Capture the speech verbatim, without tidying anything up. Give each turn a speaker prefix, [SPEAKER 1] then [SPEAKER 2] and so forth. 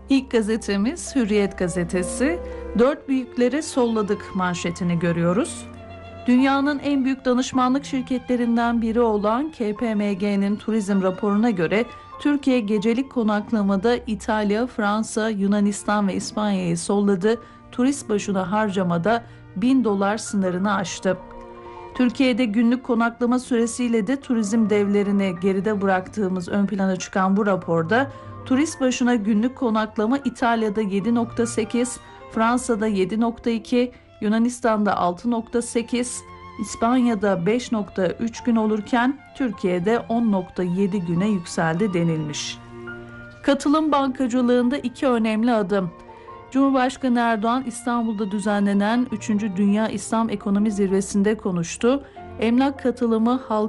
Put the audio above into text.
[SPEAKER 1] İlk gazetemiz Hürriyet gazetesi. Dört büyükleri solladık manşetini görüyoruz. Dünyanın en büyük danışmanlık şirketlerinden biri olan K P M G'nin turizm raporuna göre Türkiye gecelik konaklamada İtalya, Fransa, Yunanistan ve İspanya'yı solladı. Turist başına harcamada bin dolar sınırını aştı. Türkiye'de günlük konaklama süresiyle de turizm devlerini geride bıraktığımız ön plana çıkan bu raporda turist başına günlük konaklama İtalya'da yedi nokta sekiz, Fransa'da yedi nokta iki, Yunanistan'da altı nokta sekiz, İspanya'da beş nokta üç gün olurken Türkiye'de on nokta yedi güne yükseldi denilmiş. Katılım bankacılığında iki önemli adım. Cumhurbaşkanı Erdoğan İstanbul'da düzenlenen üçüncü Dünya İslam Ekonomi Zirvesi'nde konuştu. Emlak katılımı halk